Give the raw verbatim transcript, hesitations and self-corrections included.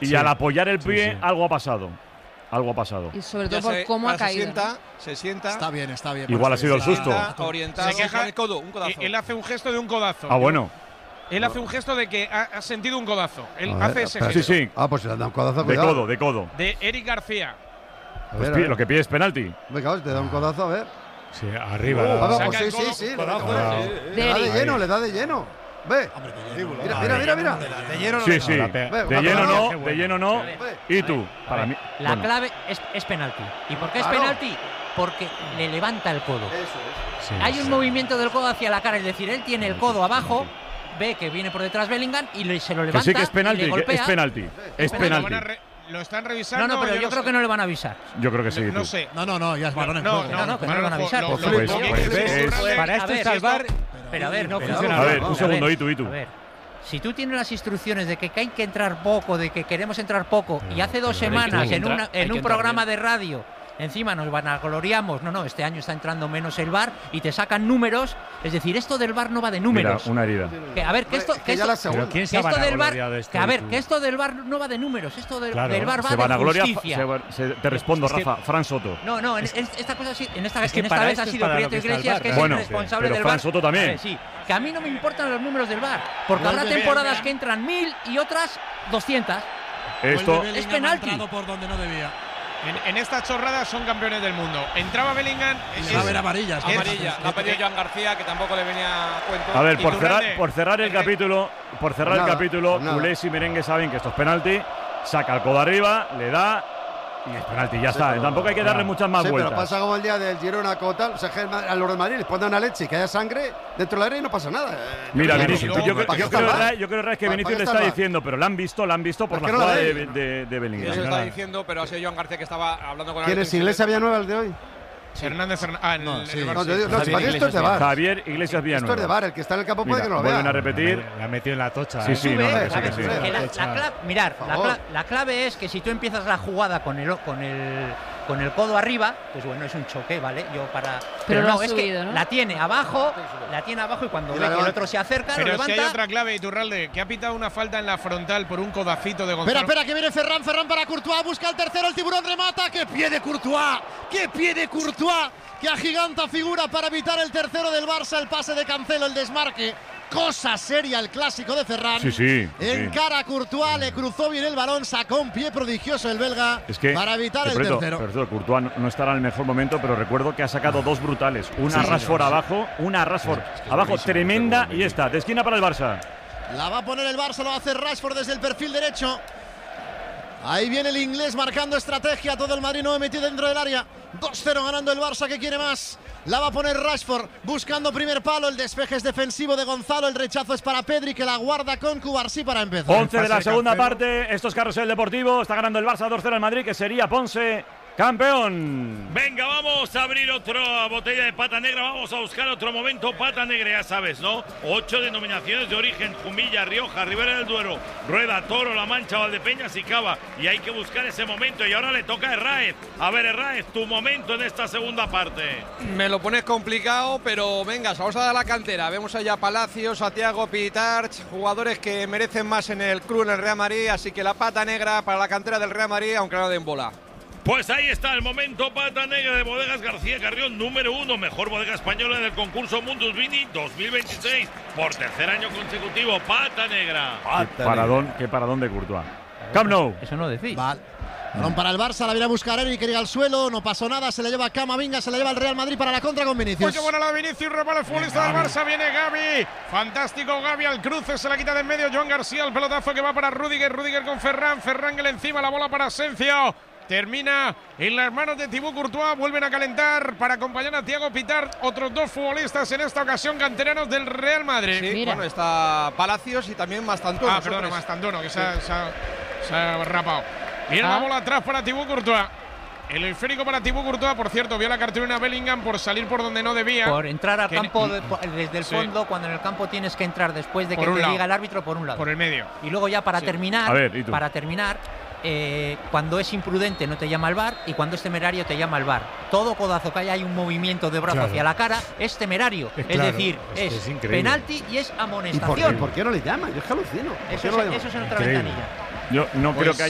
Y sí. al apoyar el pie, sí, sí. algo ha pasado. Algo ha pasado. Y sobre Ya todo por se- cómo ha ahora se caído. sienta, ¿no? se sienta. Está bien, está bien. Igual ha sido el se susto. sienta orientado Se queja- con el codo, un codazo. Él hace un gesto de un codazo. Ah, bueno. Él hace un gesto de que ha, ha sentido un codazo. Él A ver, hace ese espera. gesto. Sí, sí. Ah, pues si le han dado un codazo, De cuidado. codo, de codo. De Eric García. A Pues ver, a pide- ver. lo que pide es penalti. Venga, te da un codazo, a ver. Sí, arriba. Ah, la- vamos, Saca sí, el sí, codo, sí. Le codazo. da, Sí, le da de Ahí. lleno, le da de lleno. Ve. Mira, mira, mira, mira. De lleno no Sí, le sí. da. la pe- De Ve, lleno va, no, qué de bueno. lleno no. ¿Y tú? Para mí. La bueno. clave es, es penalti. ¿Y por qué es Claro. penalti? Porque le levanta el codo. Eso es. Sí, Hay sí. un movimiento del codo hacia la cara, es decir, él tiene el codo abajo, ve que viene por detrás Bellingham y le- se lo Que levanta sí que es y penalti, le que golpea. es penalti. Es Lo, van a penalti. re- lo están revisando. No, no, pero yo, no creo sé. que no le van a avisar. Yo creo que sí. No tú. sé. No, no, no, ya es balón en No, juego. no, no, que no balón lo van a en avisar. juego. Pues, Lo- pues, lo- lo- pues, lo- es- lo- Para A esto ver, está el esto- VAR. Pero a ver, no pero funciona A ver, no, un no. segundo, a ver, y tú, y tú. A ver, si tú tienes las instrucciones de que hay que entrar poco, de que queremos entrar poco, y hace dos pero hay que- semanas hay que en, entrar- una- hay en que un entrar programa bien. de radio, encima nos vanagloriamos, no, no, este año está entrando menos el VAR y te sacan números, es decir, esto del VAR no va de Mira, números. una herida. Que, a ver, que esto, Es que que ya esto- la Pero segunda. ¿quién que se ha esto del VAR, vanagloriado de esto? que a ver, tú? que esto del VAR no va de números, esto del, Claro. del VAR va Se de vanagloria. justicia. se va- se- te respondo, Es que- Rafa. Fran Soto. No, no, en, en esta cosa sí- en esta, Es que en esta para vez esto ha es sido para lo Prieto que está el Iglesias, VAR, que es Bueno, el responsable pero del Fran VAR. Soto también. A ver, sí, que a mí no me importan los números del VAR, porque Vuelve habrá temporadas Bellingham. que entran mil y otras doscientas. Esto. Vuelve es Bellingham, penalti. ha entrado por donde no debía. En, en esta chorrada son campeones del mundo. Entraba Bellingham. Y es- le va a ver amarillas. Amarilla. La ha pedido Joan García, que tampoco le venía a cuento. A ver, por Iturralde. cerrar, por cerrar el Es que- capítulo, por cerrar Pues el nada, capítulo, pues nada. culés y merengue saben que esto es penalti. Saca el codo arriba, le da y es penalti, ya está. pero- Tampoco hay que darle muchas más Sí, pero vueltas. pasa como el día del Girona Cotal, o sea, que a los de Madrid les ponen una leche y que haya sangre dentro del área y no pasa nada. Eh, Mira, yo- Vinicius, luego, yo, creo- ¿para qué yo está creo el VAR? Ra- yo creo Ra, que ¿Para- Vinicius para le qué está está el VAR? diciendo, pero lo han visto, lo han visto por ¿Por la qué no lo jugada de, ven? de, de Bellingham. Eso Venga, está va. diciendo, pero ha sido Joan García que estaba hablando con ¿Quién es árbitro. Iglesia Villanueva el de hoy? Hernández Hernández. Ah, en No, el- sí. el VAR, No, sí. yo digo, no, Javier para esto es de Iglesias. VAR. Javier Iglesias Esto es de Villanueva. VAR, el que está en el campo puede Mira, que no lo vuelven vea. a repetir. La ha metido en la tocha. Sí, ¿eh? sí, no, Sube, que a sí, ver, que sí. que la, la cla- mirar, Por la, favor. cla- la clave es que si tú empiezas la jugada con el, con el, con el codo arriba, pues bueno, es un choque, ¿vale? Yo para. Pero lo no, ha es subido, que ¿no? la tiene abajo, la tiene abajo y cuando Y ve la que el levanta. otro se acerca, Pero lo es que levanta. hay otra clave, Iturralde, que ha pitado una falta en la frontal por un codacito de Gonzalo. Espera, espera, que viene Ferran, Ferran para Courtois, busca el tercero, el tiburón remata, ¡qué pie de Courtois! ¡Qué pie de Courtois! ¡Que agiganta figura para evitar el tercero del Barça, el pase de Cancelo, el desmarque! Cosa seria el clásico de Ferran. Sí, sí, En sí. cara a Courtois, le cruzó bien el balón, sacó un pie prodigioso el belga Es que, para evitar que el por cierto, tercero. por cierto, Courtois no, no estará en el mejor momento, pero recuerdo que ha sacado dos brutales. Una a Rashford abajo, una a Rashford abajo, tremenda, y esta, de esquina para el Barça. La va a poner el Barça, lo va a hacer Rashford desde el perfil derecho. Ahí viene el inglés marcando estrategia. Todo el Madrid no metido dentro del área. dos cero ganando el Barça, que quiere más. La va a poner Rashford buscando primer palo. El despeje es defensivo de Gonzalo. El rechazo es para Pedri, que la guarda con Cubarsí para empezar. once de la pase de segunda Cancelo. parte. Esto es Carrusel Deportivo. Está ganando el Barça dos cero al Madrid, que sería Ponce campeón. Venga, vamos a abrir otra botella de pata negra. Vamos a buscar otro momento pata negra, ya sabes, ¿no? Ocho denominaciones de origen: Jumilla, Rioja, Ribera del Duero, Rueda, Toro, La Mancha, Valdepeñas y Cava. Y hay que buscar ese momento. Y ahora le toca a Herráez. A ver, Herráez, tu momento en esta segunda parte. Me lo pones complicado, pero venga, vamos a dar la cantera. Vemos allá a Palacios, a Thiago Pitarch, jugadores que merecen más en el club, en el Real Madrid. Así que la pata negra para la cantera del Real Madrid, aunque no den bola. Pues ahí está el momento pata negra de Bodegas García Carrión, número uno, mejor bodega española del concurso Mundus Vini dos mil veintiséis, por tercer año consecutivo, pata negra. Qué paradón, qué paradón de Courtois. Camp Nou. Eso no decís. Vale. Balón para el Barça, la viene a buscar Eric, que llega al suelo, no pasó nada, se le lleva Camavinga, se le lleva el Real Madrid para la contra con Vinicius. Pues qué buena la de Vinicius, repara el futbolista del Barça, viene Gavi, fantástico Gavi al cruce, se la quita de en medio Joan García, el pelotazo que va para Rüdiger, Rüdiger con Ferran, Ferran que le encima, la bola para Asensio, termina en las manos de Thibaut Courtois, vuelven a calentar para acompañar a Thiago Pitart, otros dos futbolistas en esta ocasión canteranos del Real Madrid. Sí, Mira. bueno, está Palacios y también Mastantuono. Ah, perdona, Son tres. Mastantuono, que se ha, se ha- se ha rapado. Viene Ah. la bola atrás para Thibaut Courtois. El esférico para Thibaut Courtois, por cierto, vio la cartulina Bellingham por salir por donde no debía. Por entrar al Que- campo de- por- desde el Sí. fondo, cuando en el campo tienes que entrar después de que Por un te lado. diga el árbitro por un lado. Por el medio. Y luego ya para Sí. terminar, A ver, ¿y tú? para terminar, eh, cuando es imprudente no te llama el VAR y cuando es temerario te llama el VAR. Todo codazo que haya hay un movimiento de brazo Claro. hacia la cara es temerario. Eh, es claro, decir, es que es, es increíble. penalti y es ¿Y por qué, amonestación. por qué no le llama? Yo es que alucino. ¿Por Eso, qué es, no le llama? eso es en otra Increíble. ventanilla. Yo no Pues creo que